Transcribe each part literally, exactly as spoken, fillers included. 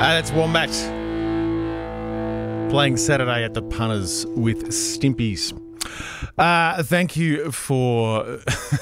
That's Wombat playing Saturday at the Punters with Stimpies. Uh, thank you for...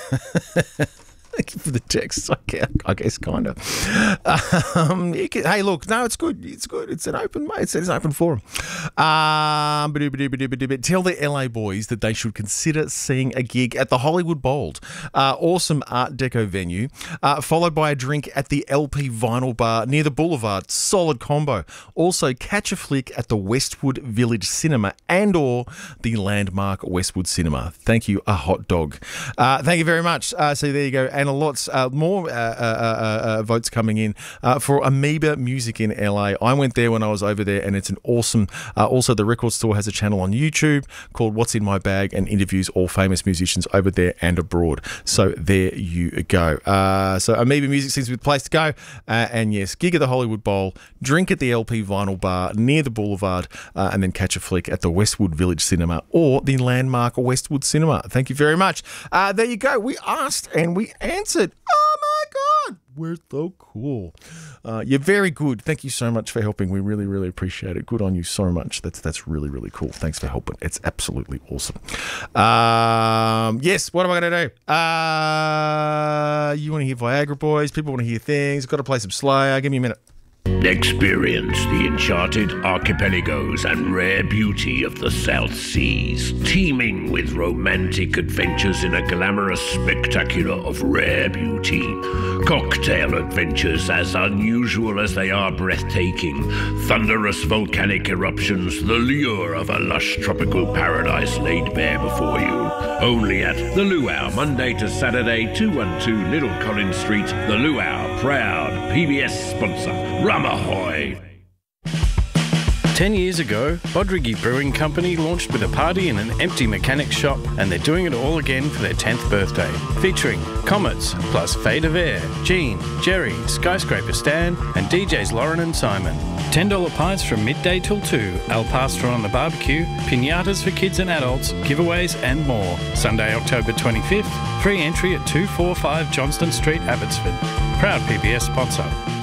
Thank you for the text, I guess, I guess kind of. Um, you can, hey, look, no, it's good. It's good. It's an open, it's, it's an open forum. Um, tell the L A boys that they should consider seeing a gig at the Hollywood Bowl. Uh, awesome Art Deco venue, uh, followed by a drink at the L P Vinyl Bar near the Boulevard. Solid combo. Also, catch a flick at the Westwood Village Cinema and or the landmark Westwood Cinema. Thank you, a hot dog. Uh, thank you very much. Uh, so there you go. And a lots uh, more uh, uh, uh, uh, votes coming in uh, for Amoeba Music in L A. I went there when I was over there, and it's an awesome. Uh, also, the record store has a channel on YouTube called What's in My Bag and interviews all famous musicians over there and abroad. So there you go. Uh, so Amoeba Music seems to be the place to go. Uh, and yes, gig at the Hollywood Bowl, drink at the L P Vinyl Bar near the Boulevard, uh, and then catch a flick at the Westwood Village Cinema or the landmark Westwood Cinema. Thank you very much. Uh, there you go. We asked and we answered. Oh my God, we're so cool. Uh, you're very good. Thank you so much for helping. We really, really appreciate it. Good on you so much. That's that's really, really cool. Thanks for helping. It's absolutely awesome. Um, yes, what am I going to do? Uh, you want to hear Viagra Boys? People want to hear things. Got to play some Slayer. Give me a minute. Experience the enchanted archipelagos and rare beauty of the South Seas, teeming with romantic adventures in a glamorous spectacular of rare beauty. Cocktail adventures as unusual as they are breathtaking. Thunderous volcanic eruptions, the lure of a lush tropical paradise laid bare before you. Only at The Luau, Monday to Saturday, two one two Little Collins Street. The Luau, proud P B S sponsor. Rum ahoy! Ten years ago, Bodrigi Brewing Company launched with a party in an empty mechanics shop, and they're doing it all again for their tenth birthday. Featuring Comets, plus Fade of Air, Gene, Jerry, Skyscraper Stan, and D Js Lauren and Simon. ten dollar pints from midday till two, Al Pastor on the barbecue, piñatas for kids and adults, giveaways and more. Sunday, October twenty-fifth, free entry at two forty-five Johnston Street, Abbotsford. Proud P B S sponsor.